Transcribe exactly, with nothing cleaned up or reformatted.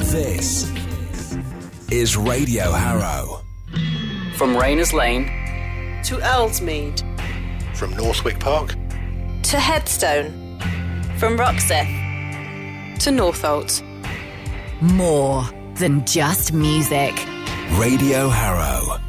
This is Radio Harrow. From Rayners Lane to Ellesmead. From Northwick Park to Headstone. From Roxeth to Northolt. More than just music. Radio Harrow.